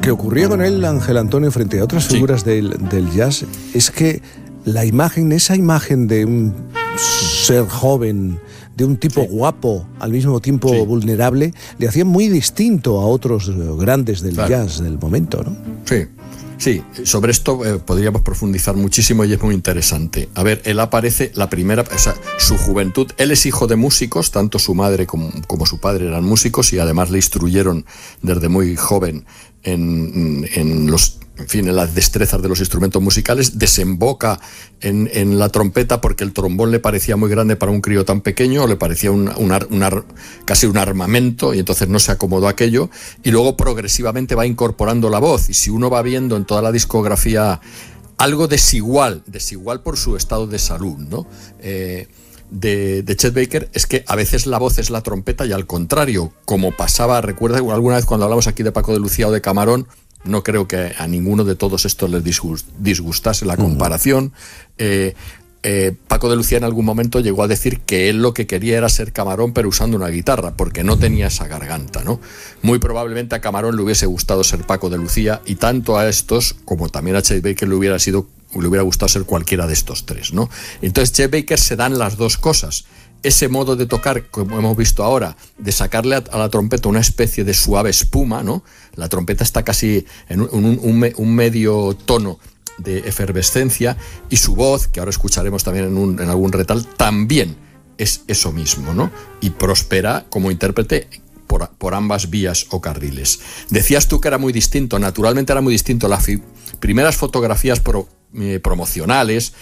Lo que ocurría con él, Ángel Antonio, frente a otras figuras del jazz, es que la imagen, esa imagen de un ser joven, de un tipo guapo, al mismo tiempo vulnerable, le hacía muy distinto a otros grandes del jazz del momento, ¿no? Sí, sobre esto podríamos profundizar muchísimo y es muy interesante. A ver, él aparece, su juventud, él es hijo de músicos, tanto su madre como su padre eran músicos y además le instruyeron desde muy joven en las destrezas de los instrumentos musicales. Desemboca en la trompeta porque el trombón le parecía muy grande para un crío tan pequeño, le parecía casi un armamento, y entonces no se acomodó a aquello, y luego progresivamente va incorporando la voz, y si uno va viendo en toda la discografía algo desigual por su estado de salud, ¿no? De Chet Baker, es que a veces la voz es la trompeta y al contrario, como pasaba, recuerda alguna vez cuando hablamos aquí de Paco de Lucía o de Camarón, no creo que a ninguno de todos estos les disgustase la comparación. Paco de Lucía en algún momento llegó a decir que él lo que quería era ser Camarón pero usando una guitarra, porque no tenía esa garganta, ¿no? Muy probablemente a Camarón le hubiese gustado ser Paco de Lucía, y tanto a estos como también a Chet Baker le hubiera gustado ser cualquiera de estos tres, ¿no? Entonces Chet Baker se dan las dos cosas. Ese modo de tocar, como hemos visto ahora, de sacarle a la trompeta una especie de suave espuma, ¿no? La trompeta está casi en un medio tono de efervescencia, y su voz, que ahora escucharemos también en algún retal, también es eso mismo, ¿no? Y prospera como intérprete por ambas vías o carriles. Decías tú que era muy distinto, naturalmente era muy distinto. Las primeras fotografías promocionales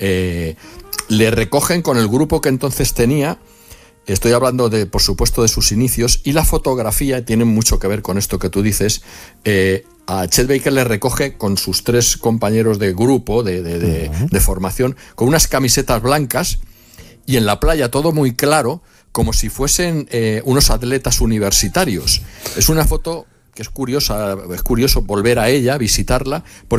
le recogen con el grupo que entonces tenía. Estoy hablando por supuesto, de sus inicios, y la fotografía tiene mucho que ver con esto que tú dices. A Chet Baker le recoge con sus tres compañeros de grupo, de formación, con unas camisetas blancas, y en la playa todo muy claro, como si fuesen unos atletas universitarios. Es una foto que es curioso volver a ella, visitarla, porque